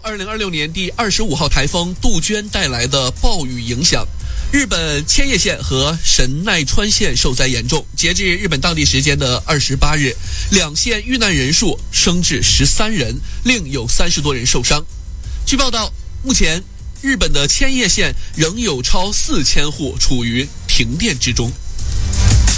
2026年第25号台风杜鹃带来的暴雨影响，日本千叶县和神奈川县受灾严重。截至日本当地时间的28日，两县遇难人数升至13人，另有30多人受伤。据报道，目前日本的千叶县仍有超4000户处于停电之中。